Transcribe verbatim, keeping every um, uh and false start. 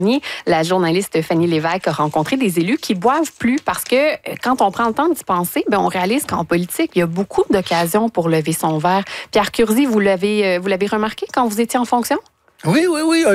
La journaliste Fanny Lévesque a rencontré des élus qui boivent plus parce que quand on prend le temps d'y penser, ben on réalise qu'en politique, il y a beaucoup d'occasions pour lever son verre. Pierre Curzi, vous l'avez, vous l'avez remarqué quand vous étiez en fonction? Oui, oui, oui.